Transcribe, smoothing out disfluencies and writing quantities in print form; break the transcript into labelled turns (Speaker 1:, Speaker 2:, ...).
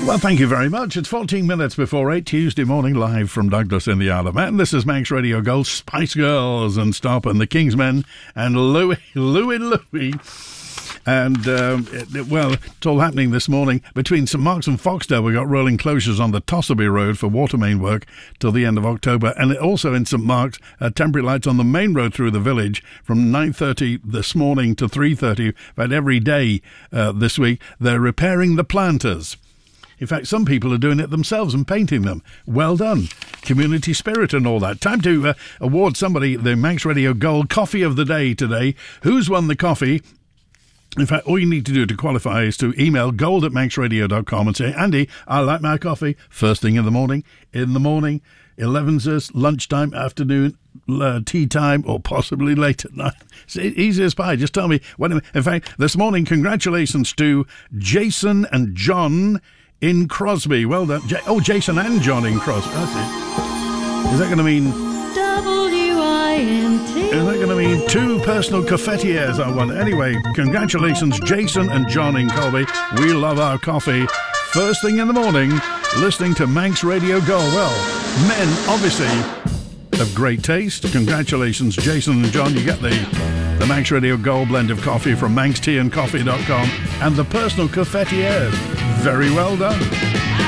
Speaker 1: Well, thank you very much. It's 14 minutes before 8, Tuesday morning, live from Douglas in the Isle of Man. This is Manx Radio Gold, Spice Girls and Stop and the Kingsmen and Louie. And, it's all happening this morning. Between St Mark's and Foxdale, we got rolling closures on the Tosserby Road for water main work till the end of October. And also in St Mark's, temporary lights on the main road through the village from 9:30 this morning to 3:30. But every day this week, they're repairing the planters. In fact, some people are doing it themselves and painting them. Well done. Community spirit and all that. Time to award somebody the Manx Radio Gold Coffee of the Day today. Who's won the coffee? In fact, all you need to do to qualify is to email gold@manxradio.com and say, Andy, I like my coffee first thing in the morning, 11's, lunchtime, afternoon, tea time, or possibly late at night. It's easy as pie. Just tell me. In fact, this morning, congratulations to Jason and John in Crosby. Well done. Jason and John in Crosby. That's it. Is that going to mean... W-I-N-T. Is that going to mean two personal cafetiers I won? Anyway, congratulations, Jason and John in Colby. We love our coffee. First thing in the morning, listening to Manx Radio Gold. Well, men, obviously, of great taste. Congratulations, Jason and John. You get the Manx Radio Gold blend of coffee from manxteaandcoffee.com and the personal cafetiers. Very well done.